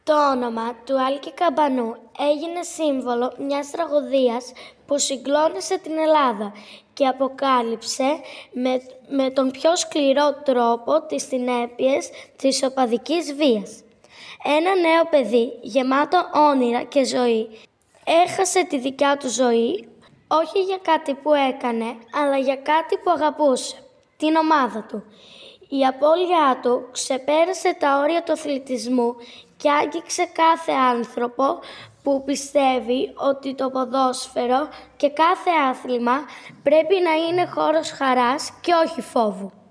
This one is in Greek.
Το όνομα του Άλκη Καμπανού έγινε σύμβολο μιας τραγωδίας που συγκλώνησε την Ελλάδα και αποκάλυψε με τον πιο σκληρό τρόπο τις συνέπειες της οπαδικής βίας. Ένα νέο παιδί γεμάτο όνειρα και ζωή έχασε τη δικιά του ζωή όχι για κάτι που έκανε, αλλά για κάτι που αγαπούσε, την ομάδα του. Η απώλειά του ξεπέρασε τα όρια του αθλητισμού και άγγιξε κάθε άνθρωπο που πιστεύει ότι το ποδόσφαιρο και κάθε άθλημα πρέπει να είναι χώρος χαράς και όχι φόβου.